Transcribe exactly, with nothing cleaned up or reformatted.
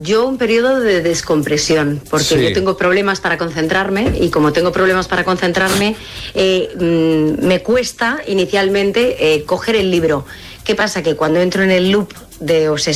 Yo un periodo de descompresión, porque Sí. yo tengo problemas para concentrarme y como tengo problemas para concentrarme, eh, mm, me cuesta inicialmente eh, coger el libro. ¿Qué pasa? Que cuando entro en el loop de obsesión,